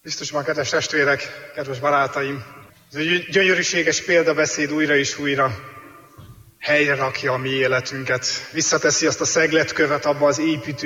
Krisztusban, kedves testvérek, kedves barátaim! Ez egy gyönyörűséges példabeszéd újra és újra helyre rakja a mi életünket. Visszateszi azt a szegletkövet abba az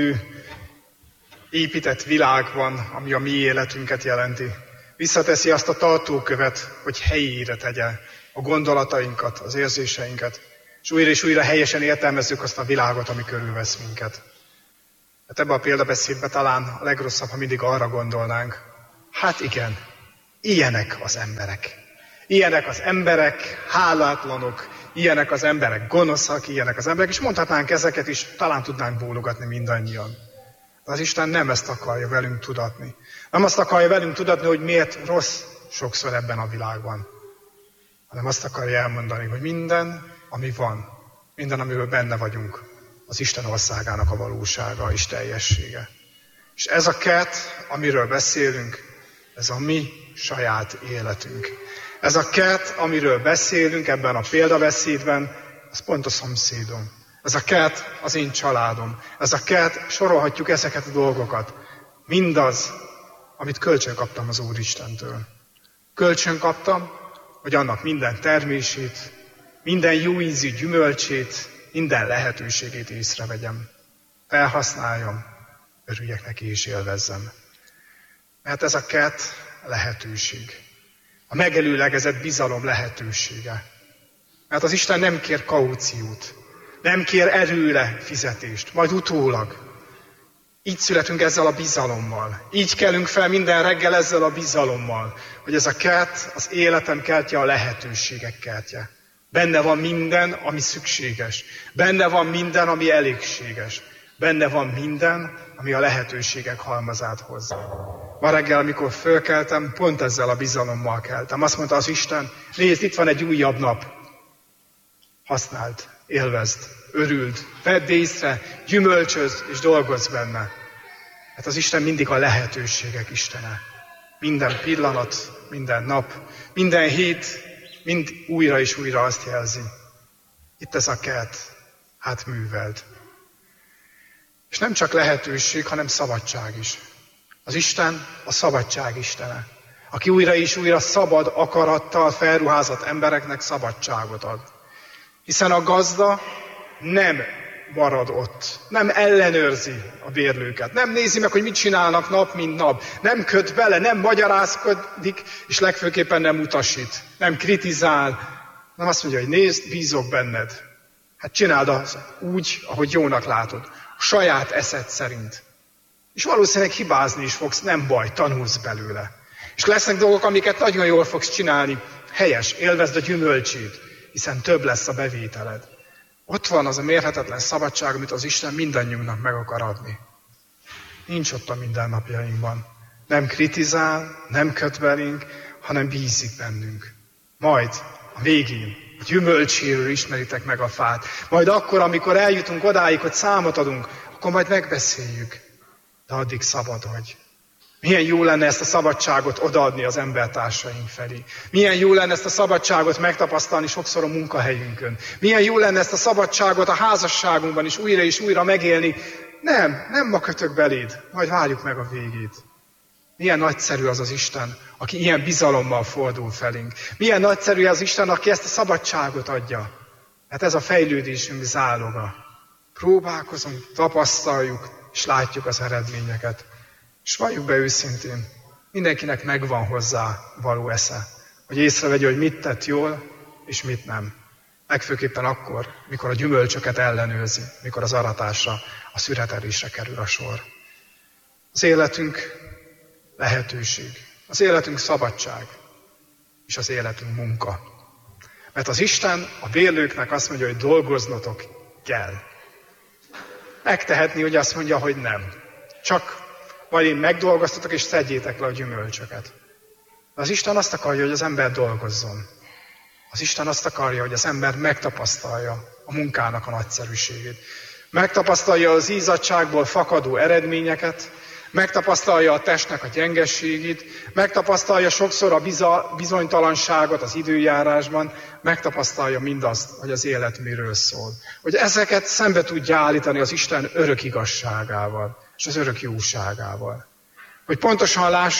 épített világban, ami a mi életünket jelenti. Visszateszi azt a tartókövet, hogy helyére tegye a gondolatainkat, az érzéseinket, és újra helyesen értelmezzük azt a világot, ami körülvesz minket. Hát ebben a példabeszédben talán a legrosszabb, ha mindig arra gondolnánk, hát igen, ilyenek az emberek. Ilyenek az emberek, hálátlanok, ilyenek az emberek, gonoszak, ilyenek az emberek, és mondhatnánk ezeket is, talán tudnánk bólogatni mindannyian. De az Isten nem ezt akarja velünk tudatni. Nem azt akarja velünk tudatni, hogy miért rossz sokszor ebben a világban, hanem azt akarja elmondani, hogy minden, ami van, minden, amiről benne vagyunk, az Isten országának a valósága és teljessége. És ez a kert, amiről beszélünk, ez a mi saját életünk. Ez a kert, amiről beszélünk ebben a példabeszédben, az pont a szomszédom. Ez a kert az én családom. Ez a kert, sorolhatjuk ezeket a dolgokat. Mindaz, amit kölcsön kaptam az Úristentől. Kölcsön kaptam, hogy annak minden termését, minden jó ízű gyümölcsét, minden lehetőségét észrevegyem. Felhasználjam, örüljek neki és élvezzem. Mert ez a kert lehetőség. A megelőlegezett bizalom lehetősége. Mert az Isten nem kér kauciót, nem kér erőle fizetést, majd utólag. Így születünk ezzel a bizalommal. Így kelünk fel minden reggel ezzel a bizalommal, hogy ez a kert, az életem kertje, a lehetőségek kertje. Benne van minden, ami szükséges. Benne van minden, ami elégséges. Benne van minden, ami a lehetőségek halmazát hozza. Ma reggel, amikor fölkeltem, pont ezzel a bizalommal keltem. Azt mondta az Isten, nézd, itt van egy újabb nap. Használd, élvezd, örüld, vedd észre, gyümölcsözd és dolgozz benne. Hát az Isten mindig a lehetőségek Istene. Minden pillanat, minden nap, minden hét, mind újra és újra azt jelzi. Itt ez a kert, hát műveld. És nem csak lehetőség, hanem szabadság is. Az Isten a szabadság Istene, aki újra és újra szabad akarattal felruházott embereknek szabadságot ad. Hiszen a gazda nem marad ott, nem ellenőrzi a bérlőket, nem nézi meg, hogy mit csinálnak nap, mint nap, nem köt bele, nem magyarázkodik, és legfőképpen nem utasít, nem kritizál, nem azt mondja, hogy nézd, bízok benned. Hát csináld azt úgy, ahogy jónak látod, a saját eszed szerint. És valószínűleg hibázni is fogsz, nem baj, tanulsz belőle. És lesznek dolgok, amiket nagyon jól fogsz csinálni, helyes, élvezd a gyümölcsét, hiszen több lesz a bevételed. Ott van az a mérhetetlen szabadság, amit az Isten mindannyiunknak meg akar adni. Nincs ott a mindennapjainkban. Nem kritizál, nem köt belénk, hanem bízik bennünk. Majd a végén a gyümölcséről ismeritek meg a fát. Majd akkor, amikor eljutunk odáig, hogy számot adunk, akkor majd megbeszéljük. De addig szabad vagy. Milyen jó lenne ezt a szabadságot odaadni az embertársaink felé. Milyen jó lenne ezt a szabadságot megtapasztalni sokszor a munkahelyünkön. Milyen jó lenne ezt a szabadságot a házasságunkban is újra megélni. Nem ma kötök beléd, majd várjuk meg a végét. Milyen nagyszerű az az Isten, aki ilyen bizalommal fordul felénk. Milyen nagyszerű az Isten, aki ezt a szabadságot adja. Hát ez a fejlődésünk záloga. Próbálkozunk, tapasztaljuk, és látjuk az eredményeket. És valljuk be őszintén, mindenkinek megvan hozzá való esze, hogy észrevegye, hogy mit tett jól, és mit nem. Legfőképpen akkor, mikor a gyümölcsöket ellenőrzi, mikor az aratásra, a szüretelésre kerül a sor. Az életünk lehetőség, az életünk szabadság, és az életünk munka. Mert az Isten a bérlőknek azt mondja, hogy dolgoznotok kell. Megtehetni, hogy azt mondja, hogy nem. Csak majd én megdolgoztatok, és szedjétek le a gyümölcsöket. De az Isten azt akarja, hogy az ember dolgozzon. Az Isten azt akarja, hogy az ember megtapasztalja a munkának a nagyszerűségét. Megtapasztalja az izzadságból fakadó eredményeket, megtapasztalja a testnek a gyengességét, megtapasztalja sokszor a bizonytalanságot az időjárásban, megtapasztalja mindazt, hogy az élet miről szól. Hogy ezeket szembe tudja állítani az Isten örök igazságával és az örök jóságával. Hogy pontosan lássuk,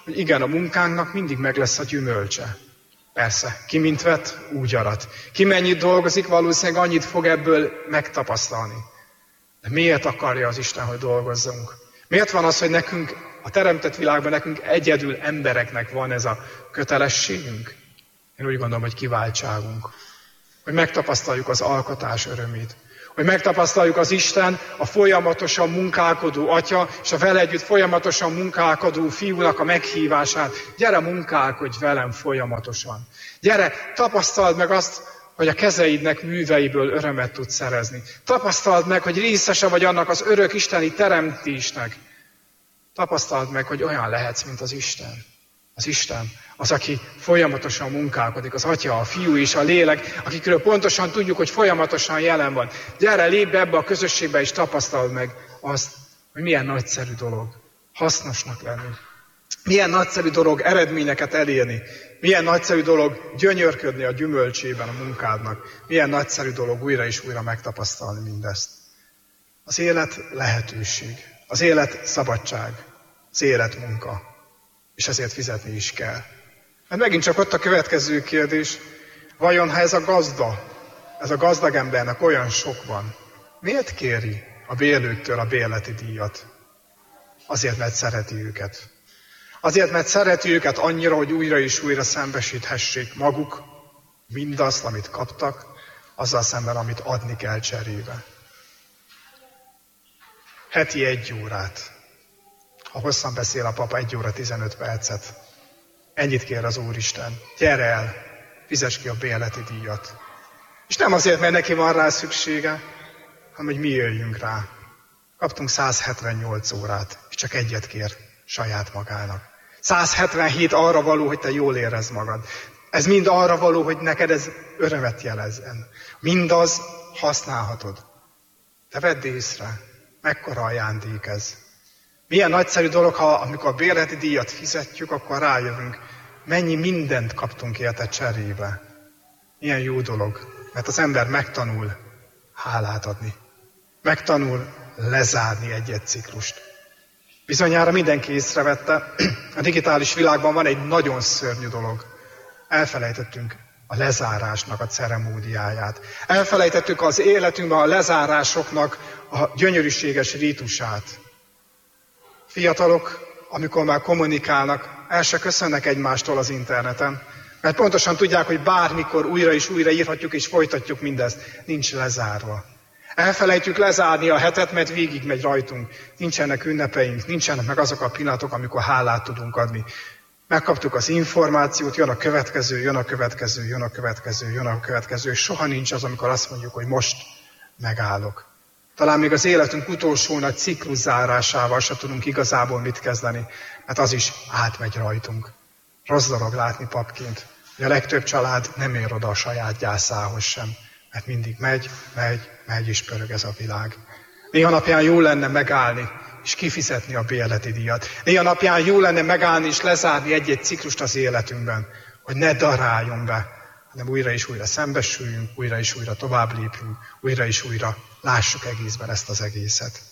hogy igen, a munkánknak mindig meg lesz a gyümölcse. Persze, ki mint vet, úgy arat. Ki mennyit dolgozik, valószínűleg annyit fog ebből megtapasztalni. De miért akarja az Isten, hogy dolgozzunk? Miért van az, hogy nekünk, a teremtett világban nekünk egyedül embereknek van ez a kötelességünk? Én úgy gondolom, hogy kiváltságunk. Hogy megtapasztaljuk az alkotás örömét. Hogy megtapasztaljuk az Isten, a folyamatosan munkálkodó Atya, és a vele együtt folyamatosan munkálkodó Fiúnak a meghívását. Gyere, munkálkodj velem folyamatosan. Gyere, tapasztald meg azt, hogy a kezeidnek műveiből örömet tudsz szerezni. Tapasztald meg, hogy részese vagy annak az örök isteni teremtésnek. Tapasztald meg, hogy olyan lehetsz, mint az Isten. Az Isten, az, aki folyamatosan munkálkodik, az Atya, a Fiú és a Lélek, akikről pontosan tudjuk, hogy folyamatosan jelen van. Gyere, lépj ebbe a közösségbe, és tapasztald meg azt, hogy milyen nagyszerű dolog hasznosnak lenni. Milyen nagyszerű dolog eredményeket elérni. Milyen nagyszerű dolog gyönyörködni a gyümölcsében a munkádnak. Milyen nagyszerű dolog újra és újra megtapasztalni mindezt. Az élet lehetőség. Az élet szabadság. Az élet munka. És ezért fizetni is kell. Mert megint csak ott a következő kérdés, vajon ha ez a gazdag embernek olyan sok van, miért kéri a bérlőktől a bérleti díjat? Azért, mert szereti őket. Azért, mert szereti őket annyira, hogy újra és újra szembesíthessék maguk mindazt, amit kaptak, azzal szemben, amit adni kell cserébe. Heti 1 órát. Ha hosszan beszél a papa, 1 óra 15 percet. Ennyit kér az Úristen. Gyere el, fizess ki a bérleti díjat. És nem azért, mert neki van rá szüksége, hanem hogy mi jöjjünk rá. Kaptunk 178 órát, és csak egyet kér saját magának. 177 arra való, hogy te jól érezd magad. Ez mind arra való, hogy neked ez örömet jelezzen. Mindaz használhatod. Te vedd észre, mekkora ajándék ez. Milyen nagyszerű dolog, ha amikor a bérleti díjat fizetjük, akkor rájövünk, mennyi mindent kaptunk érte cserébe. Milyen jó dolog, mert az ember megtanul hálát adni. Megtanul lezárni egy-egy ciklust. Bizonyára mindenki észrevette, a digitális világban van egy nagyon szörnyű dolog. Elfelejtettünk a lezárásnak a ceremóniáját. Elfelejtettük az életünkben a lezárásoknak a gyönyörűséges rítusát. Fiatalok, amikor már kommunikálnak, el se köszönnek egymástól az interneten, mert pontosan tudják, hogy bármikor újra és újra írhatjuk és folytatjuk mindezt. Nincs lezárva. Elfelejtjük lezárni a hetet, mert végigmegy rajtunk. Nincsenek ünnepeink, nincsenek meg azok a pillanatok, amikor hálát tudunk adni. Megkaptuk az információt, jön a következő, jön a következő, jön a következő, jön a következő, és soha nincs az, amikor azt mondjuk, hogy most megállok. Talán még az életünk utolsó nagy ciklus zárásával se tudunk igazából mit kezdeni, mert az is átmegy rajtunk. Rossz dolog látni papként, hogy a legtöbb család nem ér oda a saját gyászához sem, mert mindig megy és pörög ez a világ. Néha napján jó lenne megállni és kifizetni a bérleti díjat. Néha napján jó lenne megállni és lezárni egy-egy ciklust az életünkben, hogy ne daráljon be, hanem újra és újra szembesüljünk, újra és újra tovább lépjünk, újra és újra lássuk egészben ezt az egészet.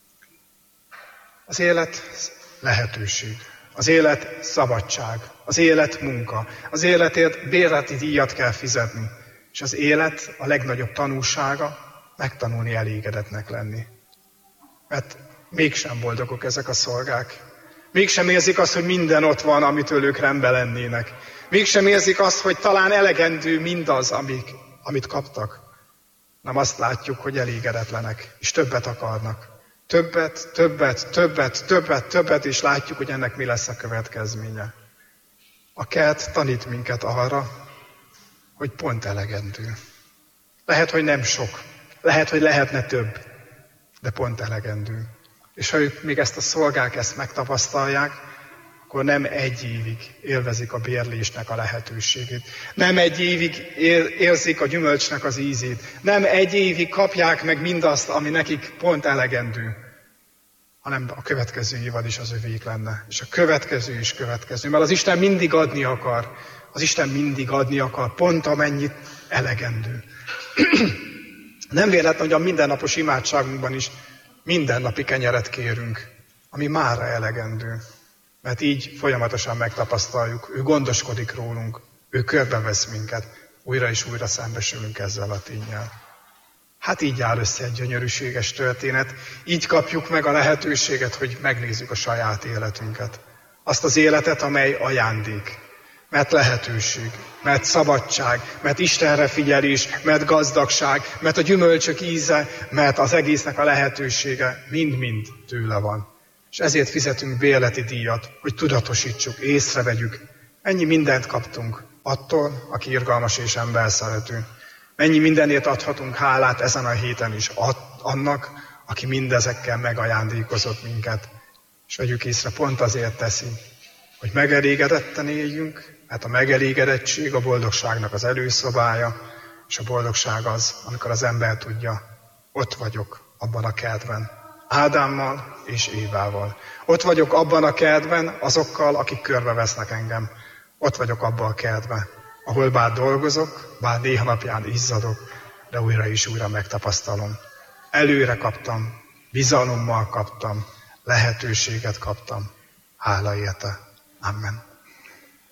Az élet lehetőség, az élet szabadság, az élet munka, az életért bérleti díjat kell fizetni, és az élet a legnagyobb tanulsága megtanulni elégedetnek lenni. Mert mégsem boldogok ezek a szolgák. Mégsem érzik azt, hogy minden ott van, amitől ők rendben lennének. Mégsem érzik azt, hogy talán elegendő mindaz, amit kaptak. Nem azt látjuk, hogy elégedetlenek, és többet akarnak. Többet, és látjuk, hogy ennek mi lesz a következménye. A kert tanít minket arra, hogy pont elegendő. Lehet, hogy nem sok. Lehet, hogy lehetne több, de pont elegendő. És ha ők még ezt a szolgák ezt megtapasztalják, akkor nem 1 évig élvezik a bérlésnek a lehetőségét. Nem 1 évig érzik a gyümölcsnek az ízét. Nem 1 évig kapják meg mindazt, ami nekik pont elegendő, hanem a következő évad is az övék lenne. És a következő is következő. Mert az Isten mindig adni akar. Az Isten mindig adni akar, pont amennyit elegendő. Nem véletlen, hogy a mindennapos imádságunkban is mindennapi kenyeret kérünk, ami mára elegendő. Mert így folyamatosan megtapasztaljuk, ő gondoskodik rólunk, ő körbevesz minket, újra és újra szembesülünk ezzel a ténnyel. Hát így áll össze egy gyönyörűséges történet, így kapjuk meg a lehetőséget, hogy megnézzük a saját életünket. Azt az életet, amely ajándék, mert lehetőség, mert szabadság, mert Istenre figyelés, mert gazdagság, mert a gyümölcsök íze, mert az egésznek a lehetősége mind-mind tőle van. És ezért fizetünk bérleti díjat, hogy tudatosítsuk, észrevegyük, mennyi mindent kaptunk attól, aki irgalmas és emberszerető. Mennyi mindenért adhatunk hálát ezen a héten is annak, aki mindezekkel megajándékozott minket. És vegyük észre, pont azért teszi, hogy megelégedetten éljünk, mert a megelégedettség a boldogságnak az előszobája, és a boldogság az, amikor az ember tudja, ott vagyok abban a kertben, Ádámmal és Évával. Ott vagyok abban a kertben azokkal, akik körbevesznek engem. Ott vagyok abban a kertben, ahol bár dolgozok, bár néha napján izzadok, de újra és újra megtapasztalom. Előre kaptam, bizalommal kaptam, lehetőséget kaptam. Hála érte. Amen.